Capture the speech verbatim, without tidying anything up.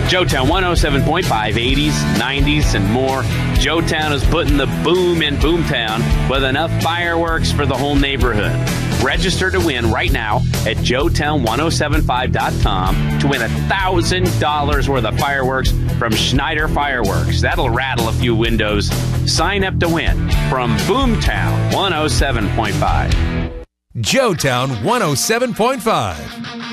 Joetown one oh seven point five, eighties, nineties, and more. Joetown is putting the boom in Boomtown with enough fireworks for the whole neighborhood. Register to win right now at joetown ten seventy-five dot com to win one thousand dollars worth of fireworks from Schneider Fireworks. That'll rattle a few windows. Sign up to win from Boomtown one oh seven point five. Joetown one oh seven point five.